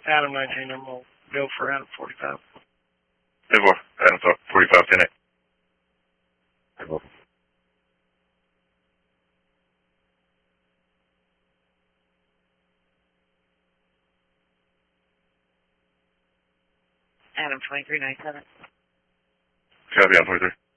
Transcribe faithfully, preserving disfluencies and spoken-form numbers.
Adam nineteen, I'm going to go for Adam forty-five. ten four, Adam forty-five, ten eight. Adam twenty-three ninety-seven. Copy, Adam twenty-three.